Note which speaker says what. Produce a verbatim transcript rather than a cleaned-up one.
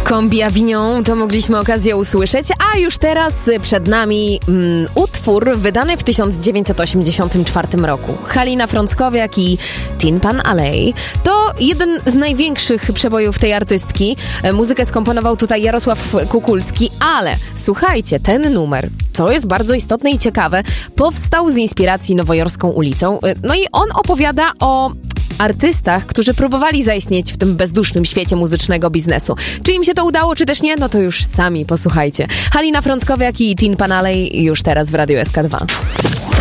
Speaker 1: Combi Avignon to mogliśmy okazję usłyszeć, a już teraz przed nami mm, utwór wydany w tysiąc dziewięćset osiemdziesiątym czwartym roku. Halina Frąckowiak i Tin Pan Alley to jeden z największych przebojów tej artystki. Muzykę skomponował tutaj Jarosław Kukulski, ale słuchajcie, ten numer, co jest bardzo istotne i ciekawe, powstał z inspiracji Nowojorską ulicą. No i on opowiada o artystach, którzy próbowali zaistnieć w tym bezdusznym świecie muzycznego biznesu. Czy im się to udało, czy też nie? No to już sami posłuchajcie. Halina Frąckowiak i Tin Pan Alley już teraz w Radiu S K dwa.